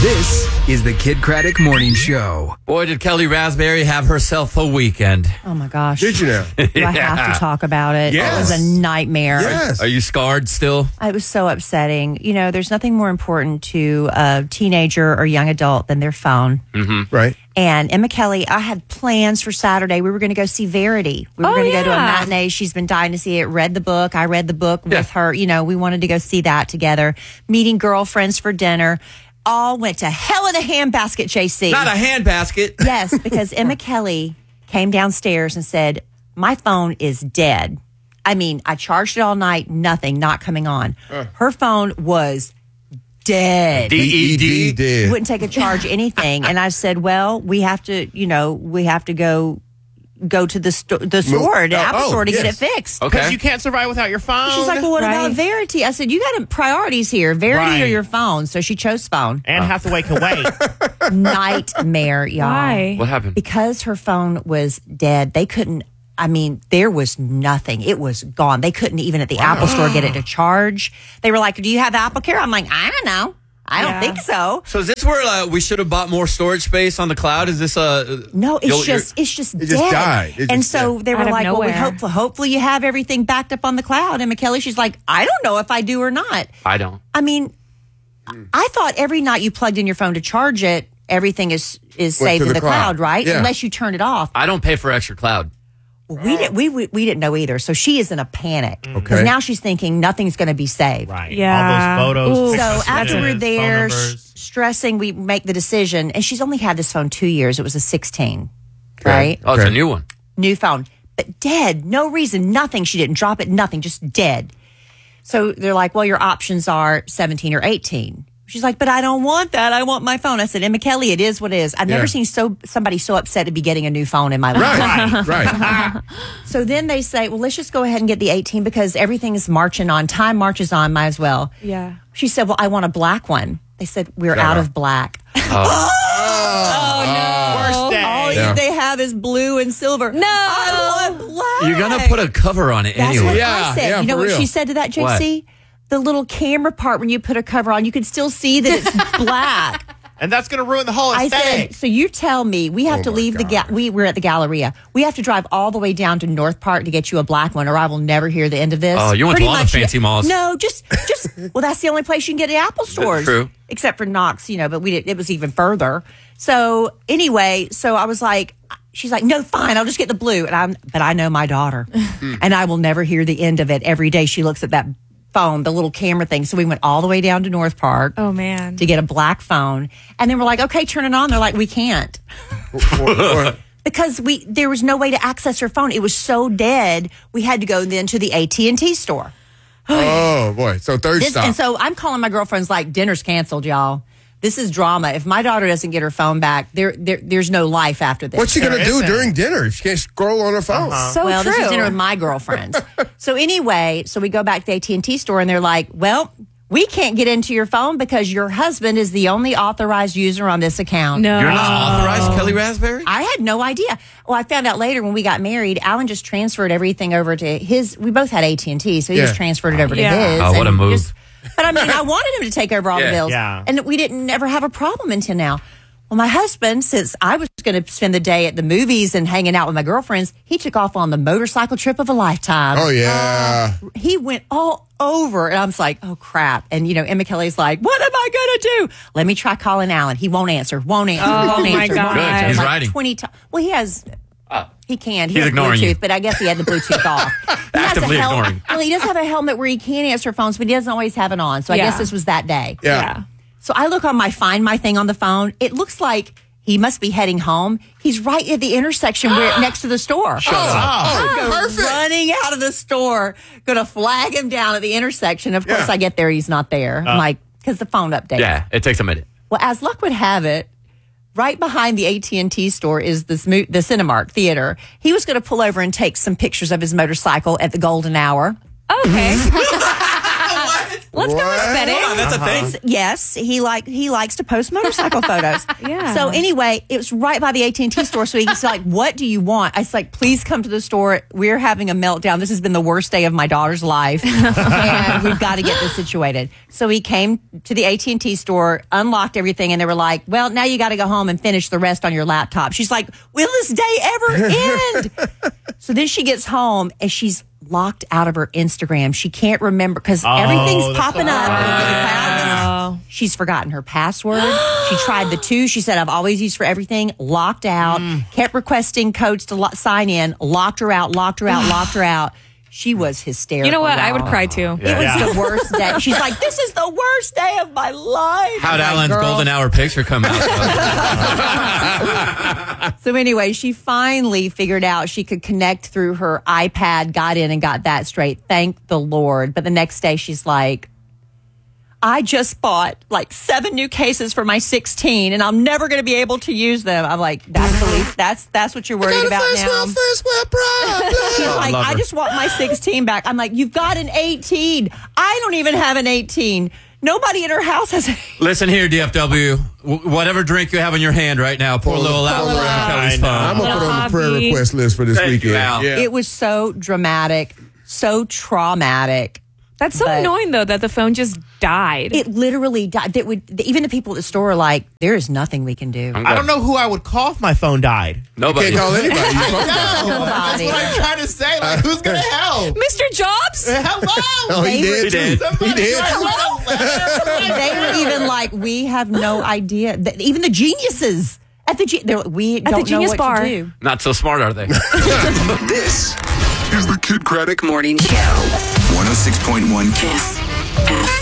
This is the Kid Craddock Morning Show. Boy, did Kelly Raspberry have herself a weekend. Oh, my gosh. Did you know? Do I have to talk about it? Yes. It was a nightmare. Yes. Are you scarred still? It was so upsetting. You know, there's nothing more important to a teenager or young adult than their phone. Right. And Emma Kelly, I had plans for Saturday. We were going to go see Verity. We were going to go to a matinee. She's been dying to see it. Read the book. I read the book with her. You know, we wanted to go see that together. Meeting girlfriends for dinner. All went to hell in a handbasket, JC. Not a handbasket. Yes, because Emma Kelly came downstairs and said, my phone is dead. I mean, I charged it all night, nothing, not coming on. Her phone was dead. DED. Did. Wouldn't take a charge, anything. And I said, well, we have to go to the store, the Apple store to get it fixed. Okay. Because you can't survive without your phone. She's like, well, what about Verity? I said, you got priorities here, Verity or your phone. So she chose phone. Anne Hathaway can wait. Nightmare, y'all. Why? What happened? Because her phone was dead. They couldn't, I mean, there was nothing. It was gone. They couldn't even at the Apple store get it to charge. They were like, do you have Apple Care? I'm like, I don't know. I don't think so. So is this where we should have bought more storage space on the cloud? Is this No, it's just dead. just died. It and just so died. they were Out of like, well, we nowhere. hopefully you have everything backed up on the cloud. And McKelly, she's like, I don't know if I do or not. I don't. I mean, I thought every night you plugged in your phone to charge it, everything is saved to in the the cloud, cloud, right? yeah. Unless you turn it off. I don't pay for extra cloud. We didn't know either. So she is in a panic because Okay. now she's thinking nothing's going to be saved. Right. Yeah. All those photos. Ooh. text So messages, after we're phone there numbers. stressing, we make the decision. And she's only had this phone 2 years. It was a 16, right? Oh, it's Okay. a new one. New phone, but dead. No reason, nothing. She didn't drop it, nothing, just dead. So they're like, well, your options are 17 or 18. She's like, but I don't want that. I want my phone. I said, Emma Kelly, it is what it is. I've never seen somebody so upset to be getting a new phone in my life. Right. So then they say, well, let's just go ahead and get the 18 because everything is marching on. Time marches on, might as well. Yeah. She said, well, I want a black one. They said, we're out of black. Worst day. All Yeah. they have is blue and silver. No. I want black. You're going to put a cover on it That's anyway. what Yeah, I said. yeah, You know for what real. she said to that, JC? The little camera part when you put a cover on, you can still see that it's black. And that's going to ruin the whole I aesthetic. said, so you tell me we have to my leave God. we were at the Galleria. We have to drive all the way down to North Park to get you a black one, or I will never hear the end of this. Oh, you went to Pretty all the much, fancy malls. No, just well, that's the only place you can get at Apple stores. True. Except for Knox, but it was even further. So anyway, so I was like, she's like, no, fine, I'll just get the blue. But I know my daughter, and I will never hear the end of it. Every day she looks at that phone, the little camera thing. So we went all the way down to North Park. Oh, man. To get a black phone. And then we're like, okay, turn it on. They're like, we can't. Because there was no way to access her phone. It was so dead. We had to go then to the AT&T store. Oh, boy. So third stop. And so I'm calling my girlfriends like, dinner's canceled, y'all. This is drama. If my daughter doesn't get her phone back, there's no life after this. What's she going to There do isn't. during dinner if she can't scroll on her phone? So well, true. this is dinner with my girlfriends. So anyway, so we go back to the AT&T store and they're like, well, we can't get into your phone because your husband is the only authorized user on this account. No. You're not authorized, Kelly Raspberry? I had no idea. Well, I found out later when we got married, Alan just transferred everything over to his. We both had AT&T, so he just transferred it over to Yeah. his. Oh, what a and move. But I mean, I wanted him to take over all the Yeah. bills. Yeah. And we didn't never have a problem until now. Well, my husband, since I was going to spend the day at the movies and hanging out with my girlfriends, he took off on the motorcycle trip of a lifetime. Oh, yeah. He went all over, and I was like, oh, crap. And, Emma Kelly's like, what am I going to do? Let me try calling Alan. He won't answer, won't answer, Oh, won't my answer. God. won't Good, answer. he's Like writing. 20 times. Well, he has... He can. He He's has ignoring Bluetooth, you. but I guess he had the Bluetooth off. He has a Actively ignoring. Well, he does have a helmet where he can answer phones, but he doesn't always have it on. So I Yeah. guess this was that day. Yeah. So I look on my Find My thing on the phone. It looks like he must be heading home. He's right at the intersection where next to the store. I go perfect. running out of the store, going to flag him down at the intersection. Of course, Yeah. I get there. He's not there. I'm like, because the phone updates. Yeah, it takes a minute. Well, as luck would have it, right behind the AT&T store is the Cinemark Theater. He was going to pull over and take some pictures of his motorcycle at the golden hour. Okay. Let's go with What? spinning. Hold on, that's a thing. Yes, he likes to post motorcycle photos. Yeah. So anyway, it was right by the AT&T store. So he's like, "What do you want?" I was like, "Please come to the store. We're having a meltdown. This has been the worst day of my daughter's life, and we've got to get this situated." So he came to the AT&T store, unlocked everything, and they were like, "Well, now you got to go home and finish the rest on your laptop." She's like, "Will this day ever end?" So then she gets home and she's locked out of her Instagram. She can't remember because everything's that's popping up. She's forgotten her password. She tried the 2. She said, "I've always used for everything." Locked out. Kept requesting codes to sign in. Locked her out. Locked her out. Locked her out. She was hysterical. You know what? I would y'all. cry too. It was the worst day. She's like, "This is the worst day of my life." How'd I'm like, Alan's "Girl." golden hour picture come out? So anyway, she finally figured out she could connect through her iPad, got in and got that straight. Thank the Lord. But the next day she's like, "I just bought like 7 new cases for my 16 and I'm never going to be able to use them." I'm like, "That's the least, that's what you're worried about now." First world problem. She's like, love "I her. just want my 16 back." I'm like, "You've got an 18. I don't even have an 18. Nobody in her house has Listen here, DFW. Whatever drink you have in your hand right now, pour a little out for Kelly's I'm phone. going to put on the prayer Hobby. request list for this Thank you, weekend. Al. Yeah. It was so dramatic, so traumatic. That's so But- annoying though that the phone just died. It literally died. Even the people at the store are like, "There is nothing we can do." I don't know who I would call if my phone died. Nobody. Can't call anybody. You No, phone that's Nobody. what I'm trying to say. Like, who's gonna help? Mr. Jobs? Hello. Oh, he They did He too. did. He did. They were even like, "We have no idea." Even the geniuses at the they're like, "We don't know Genius what Bar. to do." Not so smart, are they? This is the Kid Craddock Morning Show. 106.1 Kiss.